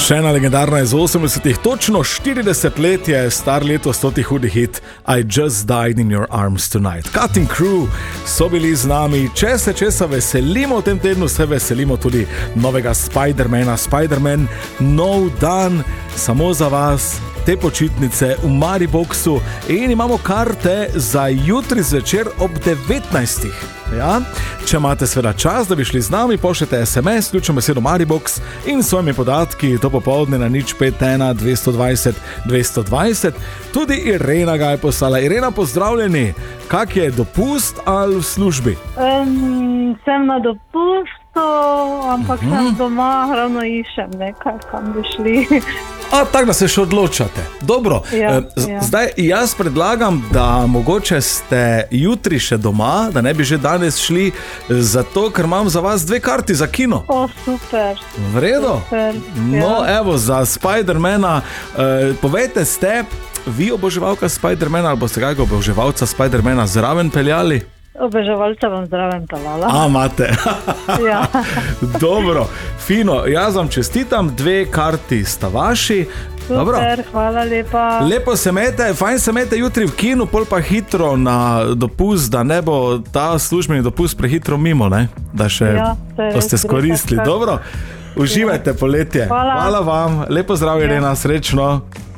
Še ena legendarna iz 80-ih, točno 40 let je star letos toti hudi hit I Just Died in Your Arms Tonight. Cutting Crew so bili z nami, če se česa veselimo v tem tednu, se veselimo tudi novega Spider-mana. Spider-Man, nov dan, samo za vas, te počitnice v Mariboxu in imamo karte za jutri zvečer ob 19. Ja? Če imate seveda čas, da bi šli z nami, pošljete SMS, ključno besedo Maribox in s svojimi podatki to popoldne na 051 220 220. Tudi Irena ga je poslala. Irena, pozdravljeni. Kak je dopust ali v službi? Sem na dopustu, ampak sem doma, ravno iščem nekaj, kam bi šli. Tako da se še odločate. Dobro, zdaj jaz predlagam, da mogoče ste jutri še doma, da ne bi že danes šli, zato ker imam za vas 2 karti za kino. Super. V redu? Super, no, evo, za Spider-mana, povejte, ste vi oboževalka Spider-mana ali boste kakega oboževalca Spider-mana zraven peljali? Oboževalca bom zraven peljala. Imate. Ja. Dobro, fino, jaz vam čestitam, 2 karti sta vaši. Super, dobro. Hvala lepa. Lepo se imejte, fajn se imejte jutri v kinu, pol pa hitro na dopust, da ne bo ta službeni dopust prehitro mimo, ne? Da še boste skoristili. Dobro, uživajte poletje. Hvala vam, lepo zdravje, Irena, srečno.